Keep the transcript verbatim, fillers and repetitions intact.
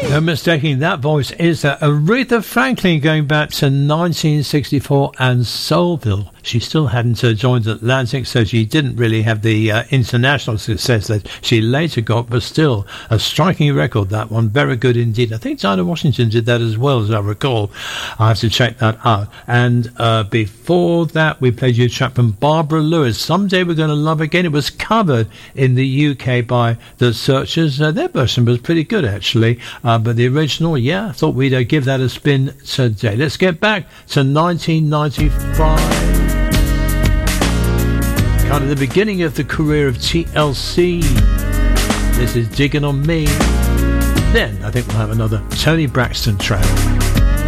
No mistaking that voice is uh, Aretha Franklin, going back to nineteen sixty-four and Soulville. She still hadn't uh, joined Atlantic, so she didn't really have the uh, international success that she later got, but still a striking record, that one. Very good indeed. I think Dinah Washington did that as well, as I recall. I have to check that out. And uh, before that, we played you a track from Barbara Lewis, Someday We're Gonna Love Again. It was covered in the U K by The Searchers. Uh, their version was pretty good, actually, uh, but the original, yeah, I thought we'd uh, give that a spin today. Let's get back to nineteen ninety-five. Kind of the beginning of the career of T L C. This is Digging on Me. Then I think we'll have another Tony Braxton track.